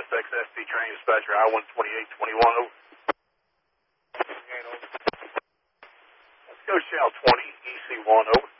SXST train dispatcher, I-12821, over. Let's go Shell 20, EC1, over.